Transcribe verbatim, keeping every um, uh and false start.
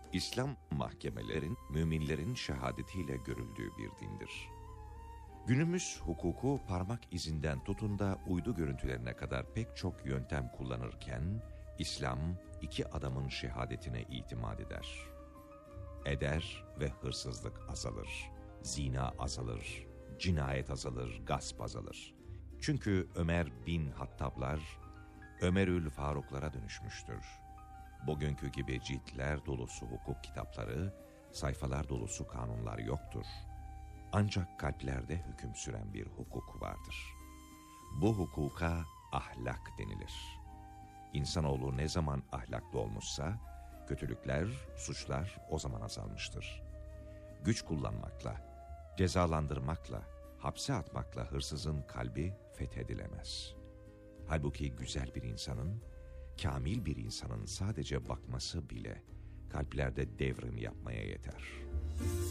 İslam mahkemelerin müminlerin şehadetiyle görüldüğü bir dindir. Günümüz hukuku parmak izinden tutun da uydu görüntülerine kadar pek çok yöntem kullanırken, İslam iki adamın şehadetine itimat eder. Eder ve hırsızlık azalır, zina azalır, cinayet azalır, gasp azalır. Çünkü Ömer bin Hattablar, Ömerül Faruklara dönüşmüştür. Bugünkü gibi ciltler dolusu hukuk kitapları, sayfalar dolusu kanunlar yoktur. Ancak kalplerde hüküm süren bir hukuk vardır. Bu hukuka ahlak denilir. İnsanoğlu ne zaman ahlaklı olmuşsa, kötülükler, suçlar o zaman azalmıştır. Güç kullanmakla, cezalandırmakla, hapse atmakla hırsızın kalbi fethedilemez. Halbuki güzel bir insanın, kamil bir insanın sadece bakması bile kalplerde devrim yapmaya yeter.